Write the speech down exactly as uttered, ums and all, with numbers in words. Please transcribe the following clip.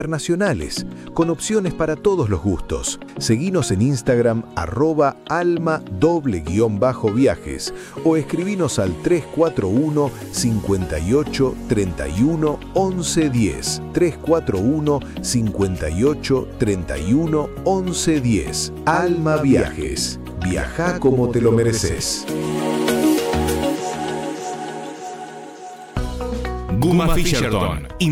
internacionales, con opciones para todos los gustos. Seguinos en Instagram arroba alma doble guión bajo viajes o escribinos al tres cuatro uno, cinco ocho, treinta y uno, once diez. tres cuatro uno, cinco ocho, treinta y uno, once diez. Alma Viajes. Viaja como te lo mereces. Guma Fisherton.